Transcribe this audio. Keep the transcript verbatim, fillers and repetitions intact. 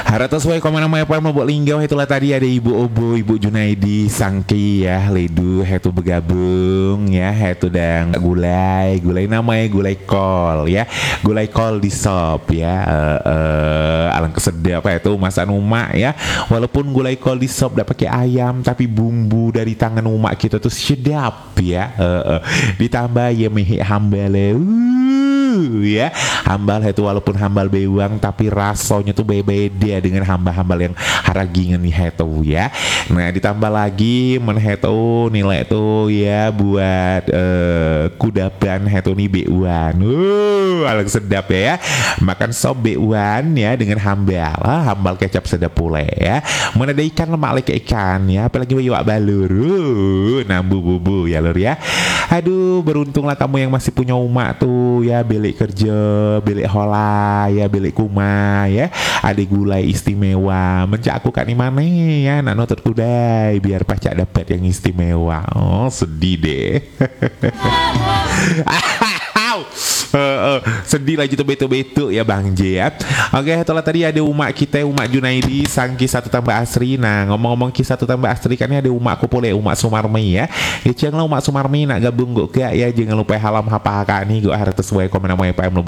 Harata sesuai komen nama apa mau buat linggau itulah tadi ada Ibu Obo, Ibu Junaidi, Sangki ya, Ledu, hetu bergabung ya, hetu dan gulai, gulai namanya gulai kol ya, gulai kol di sop ya, uh, uh, alangkah sedap itu masakan umak ya, walaupun gulai kol di sop tidak pakai ayam tapi bumbu dari tangan umak kita tuh sedap ya, uh, uh, ditambah ya mehe hambale. Uh, ya hambal itu walaupun hambal bewang tapi rasanya tuh beda dengan hambal-hambal yang haragingan nih itu ya. Nah ditambah lagi men itu nilai itu ya buat uh, kudapan itu nih bewan. Uh, alang sedap ya. Makan sop bewan ya dengan hambal. Ah, hambal kecap sedap pula ya. Mana ada ikan lemak lagi ikan ya, apalagi bayu balur. Uh, nambu bubu ya lur ya. Aduh beruntunglah kamu yang masih punya umak tuh ya, belik kerja, belik hola ya, belik kuma ya, ada gulai istimewa. Mencak aku kak nih mana ya, nak nonton kudai biar pacak dapat yang istimewa. Oh sedih deh. Uh, uh, sedih lagi tuh betul-betul ya Bang J ya. Oke, itulah tadi ada umak kita, umak Junaidi, sang kisah tambah asri. Nah ngomong-ngomong kisah tambah asri kan ada umakku boleh, umak Sumarmi ya. Ya janganlah umak Sumarmi nak gabung gak ya, jangan lupa halam hapa nih gue harus sesuai komen nama P M